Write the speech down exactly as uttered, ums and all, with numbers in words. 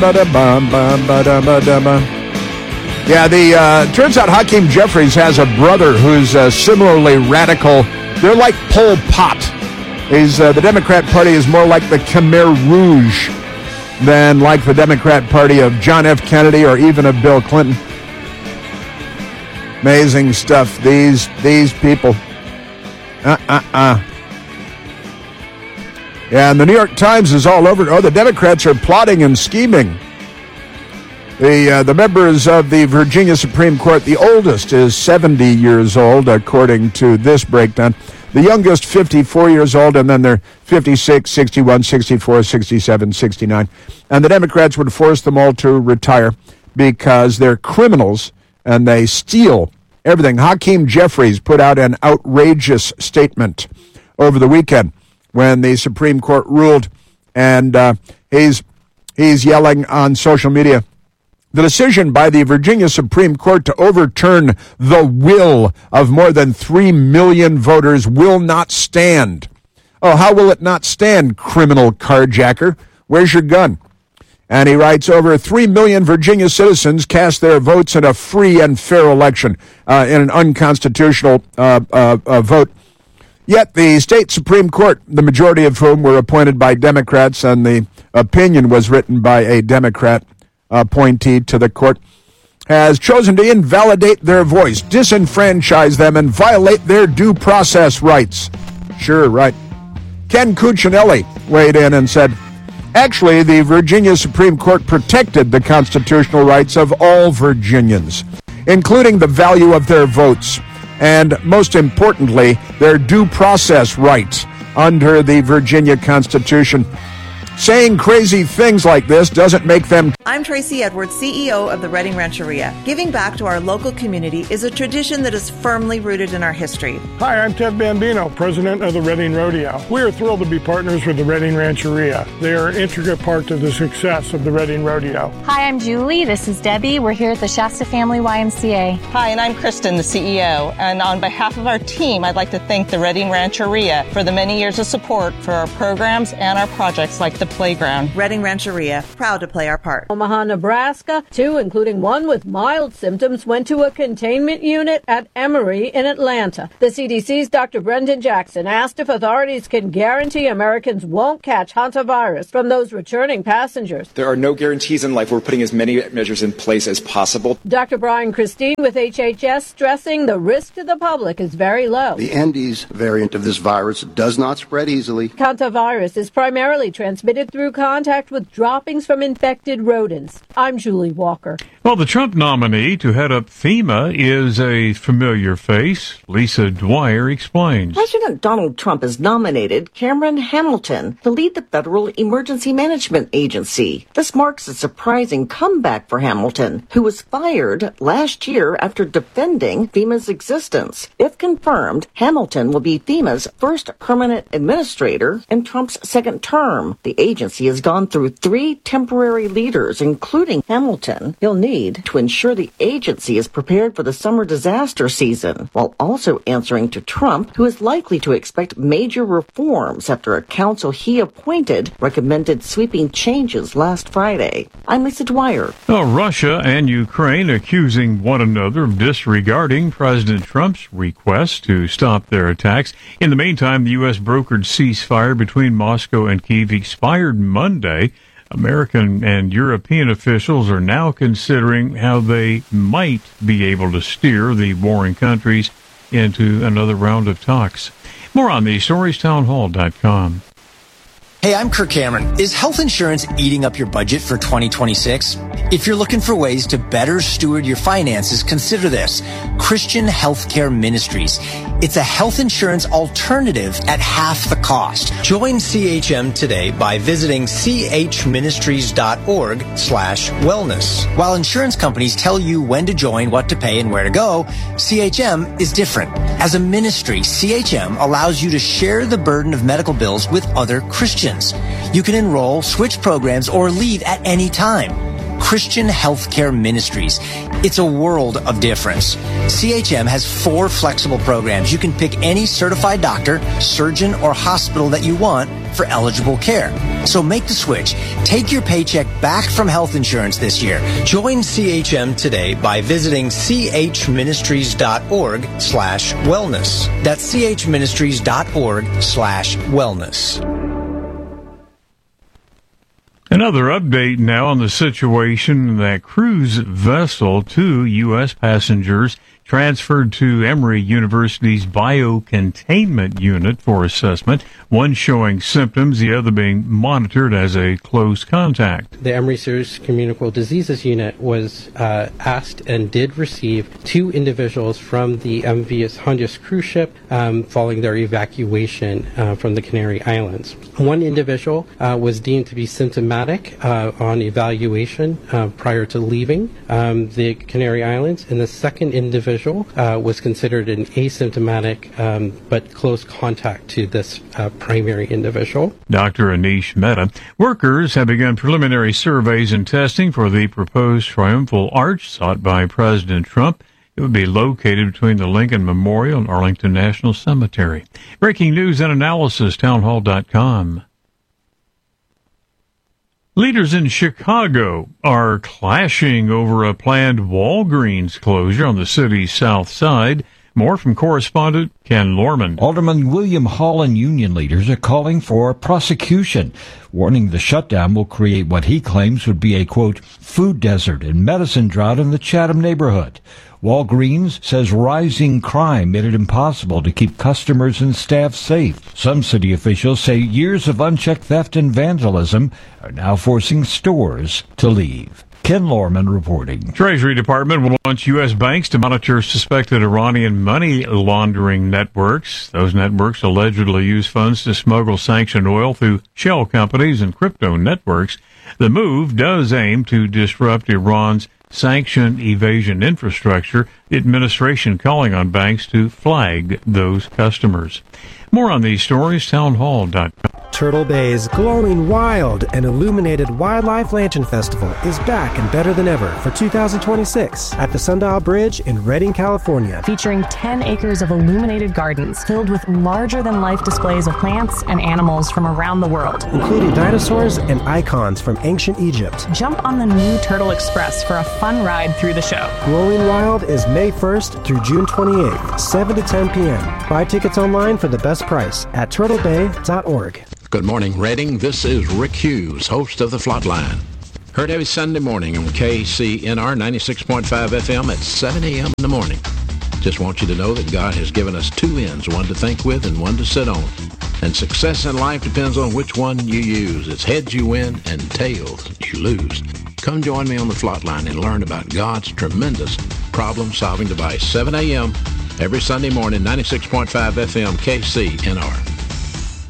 Yeah, the uh, turns out Hakeem Jeffries has a brother who's uh, similarly radical. They're like Pol Pot. He's, uh, the Democrat Party is more like the Khmer Rouge than like the Democrat Party of John F. Kennedy or even of Bill Clinton. Amazing stuff. These these people. Uh-uh-uh. Yeah, and the New York Times is all over. Oh, the Democrats are plotting and scheming. The uh, the members of the Virginia Supreme Court, the oldest is seventy years old, according to this breakdown. The youngest, fifty-four years old, and then they're fifty-six, sixty-one, sixty-four, sixty-seven, sixty-nine. And the Democrats would force them all to retire because they're criminals and they steal everything. Hakeem Jeffries put out an outrageous statement over the weekend when the Supreme Court ruled, and uh, he's he's yelling on social media, the decision by the Virginia Supreme Court to overturn the will of more than three million voters will not stand. Oh, how will it not stand, criminal carjacker? Where's your gun? And he writes, over three million Virginia citizens cast their votes in a free and fair election, uh, in an unconstitutional uh, uh, uh, vote. Yet the state Supreme Court, the majority of whom were appointed by Democrats, and the opinion was written by a Democrat appointee to the court, has chosen to invalidate their voice, disenfranchise them, and violate their due process rights. Sure, right. Ken Cuccinelli weighed in and said, actually, the Virginia Supreme Court protected the constitutional rights of all Virginians, including the value of their votes, and most importantly, their due process rights under the Virginia Constitution. Saying crazy things like this doesn't make them... I'm Tracy Edwards, C E O of the Reading Rancheria. Giving back to our local community is a tradition that is firmly rooted in our history. Hi, I'm Ted Bambino, president of the Reading Rodeo. We are thrilled to be partners with the Reading Rancheria. They are an intricate part of the success of the Reading Rodeo. Hi, I'm Julie. This is Debbie. We're here at the Shasta Family Y M C A. Hi, and I'm Kristen, the C E O. And on behalf of our team, I'd like to thank the Reading Rancheria for the many years of support for our programs and our projects like the playground. Reading Rancheria, proud to play our part. Omaha, Nebraska, two, including one with mild symptoms, went to a containment unit at Emory in Atlanta. The C D C's Doctor Brendan Jackson asked if authorities can guarantee Americans won't catch hantavirus from those returning passengers. There are no guarantees in life. We're putting as many measures in place as possible. Doctor Brian Christine with H H S stressing the risk to the public is very low. The Andes variant of this virus does not spread easily. Hantavirus is primarily transmitted through contact with droppings from infected rodents. I'm Julie Walker. Well, the Trump nominee to head up FEMA is a familiar face. Lisa Dwyer explains. President Donald Trump has nominated Cameron Hamilton to lead the Federal Emergency Management Agency. This marks a surprising comeback for Hamilton, who was fired last year after defending FEMA's existence. If confirmed, Hamilton will be FEMA's first permanent administrator in Trump's second term. The agency has gone through three temporary leaders, including Hamilton. He'll need to ensure the agency is prepared for the summer disaster season, while also answering to Trump, who is likely to expect major reforms after a council he appointed recommended sweeping changes last Friday. I'm Lisa Dwyer. Well, Russia and Ukraine accusing one another of disregarding President Trump's request to stop their attacks. In the meantime, the U S brokered ceasefire between Moscow and Kyiv expired Monday. American and European officials are now considering how they might be able to steer the warring countries into another round of talks. More on the stories town hall dot com. Hey, I'm Kirk Cameron. Is health insurance eating up your budget for twenty twenty-six? If you're looking for ways to better steward your finances, consider this. Christian Healthcare Ministries. It's a health insurance alternative at half the cost. Join C H M today by visiting chministries.org slash wellness. While insurance companies tell you when to join, what to pay, and where to go, C H M is different. As a ministry, C H M allows you to share the burden of medical bills with other Christians. You can enroll, switch programs, or leave at any time. Christian Healthcare Ministries. It's a world of difference. C H M has four flexible programs. You can pick any certified doctor, surgeon, or hospital that you want for eligible care. So make the switch. Take your paycheck back from health insurance this year. Join C H M today by visiting chministries.org slash wellness. That's chministries.org slash wellness. Another update now on the situation that cruise vessel, two U S passengers transferred to Emory University's biocontainment unit for assessment, one showing symptoms, the other being monitored as a close contact. The Emory Serious Communicable Diseases Unit was uh, asked and did receive two individuals from the M V S Honduras cruise ship um, following their evacuation uh, from the Canary Islands. One individual uh, was deemed to be symptomatic uh, on evaluation uh, prior to leaving um, the Canary Islands, and the second individual Uh, was considered an asymptomatic um, but close contact to this uh, primary individual. Doctor Anish Mehta. Workers have begun preliminary surveys and testing for the proposed triumphal arch sought by President Trump. It would be located between the Lincoln Memorial and Arlington National Cemetery. Breaking news and analysis, townhall dot com. Leaders in Chicago are clashing over a planned Walgreens closure on the city's south side. More from correspondent Ken Lorman. Alderman William Hall and union leaders are calling for prosecution, warning the shutdown will create what he claims would be a, quote, food desert and medicine drought in the Chatham neighborhood. Walgreens says rising crime made it impossible to keep customers and staff safe. Some city officials say years of unchecked theft and vandalism are now forcing stores to leave. Ken Lorman reporting. Treasury Department will launch U S banks to monitor suspected Iranian money laundering networks. Those networks allegedly use funds to smuggle sanctioned oil through shell companies and crypto networks. The move does aim to disrupt Iran's sanction evasion infrastructure, the administration calling on banks to flag those customers. More on these stories, townhall dot com. Turtle Bay's glowing, wild, and illuminated Wildlife Lantern Festival is back and better than ever for two thousand twenty-six at the Sundial Bridge in Redding, California. Featuring ten acres of illuminated gardens filled with larger-than-life displays of plants and animals from around the world, including dinosaurs and icons from ancient Egypt. Jump on the new Turtle Express for a fun ride through the show. Glowing Wild is May first through June twenty-eighth, seven to ten p.m. Buy tickets online for the best price at turtle bay dot org. Good morning, Redding. This is Rick Hughes, host of The Flatline. Heard every Sunday morning on K C N R ninety-six point five F M at seven a.m. in the morning. Just want you to know that God has given us two ends, one to think with and one to sit on. And success in life depends on which one you use. It's heads you win and tails you lose. Come join me on The Flatline and learn about God's tremendous problem-solving device. seven a.m. every Sunday morning, ninety-six point five F M, K C N R.